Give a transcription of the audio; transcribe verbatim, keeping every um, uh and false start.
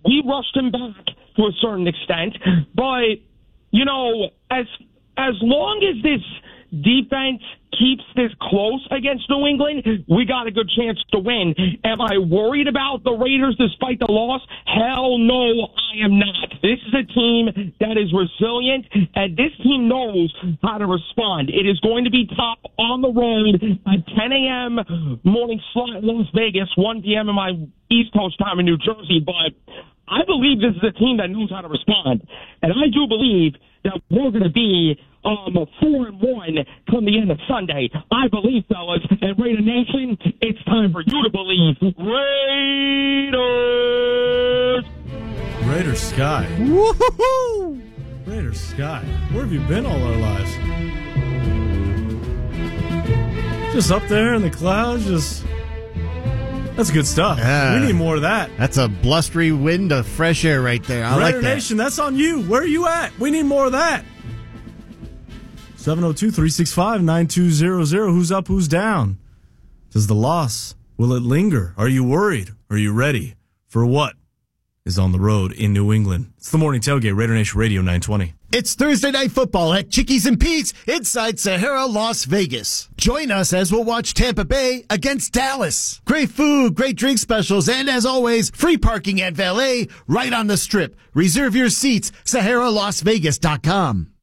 we rushed him back to a certain extent. But, you know, as as long as this defense keeps this close against New England, we got a good chance to win. Am I worried about the Raiders despite the loss? Hell no, I am not. This is a team that is resilient, and this team knows how to respond. It is going to be tough on the road at ten a.m. morning slot in Las Vegas, one p.m. in my East Coast time in New Jersey, but I believe this is a team that knows how to respond, and I do believe that we're going to be um, four and one come the end of Sunday. I believe, fellas, and Raider Nation, it's time for you to believe. Raiders! Raider Sky. Woo-hoo-hoo! Raider Sky. Where have you been all our lives? Just up there in the clouds, just... That's good stuff. Yeah. We need more of that. That's a blustery wind of fresh air right there. I Raider like that. Nation, that's on you. Where are you at? We need more of that. seven oh two, three six five, nine two zero zero. Who's up, who's down? Does the loss, will it linger? Are you worried? Are you ready for what is on the road in New England? It's the Morning Tailgate, Raider Nation Radio nine twenty. It's Thursday Night Football at Chickies and Pete's inside Sahara, Las Vegas. Join us as we'll watch Tampa Bay against Dallas. Great food, great drink specials, and as always, free parking at valet right on the strip. Reserve your seats, Sahara Las Vegas dot com.